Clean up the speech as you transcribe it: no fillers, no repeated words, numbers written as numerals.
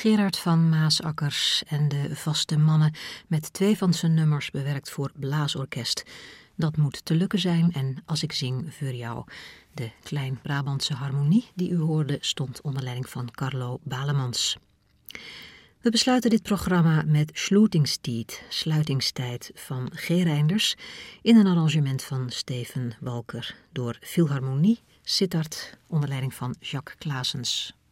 Gerard van Maasakkers en de Vaste Mannen met 2 van zijn nummers bewerkt voor blaasorkest. Dat moet te lukken zijn en Als ik zing voor jou. De Klein-Brabantse harmonie die u hoorde stond onder leiding van Carlo Balemans. We besluiten dit programma met Slutingstijd, sluitingstijd van G. Reinders in een arrangement van Steven Walker door Philharmonie Sittard onder leiding van Jacques Claessens.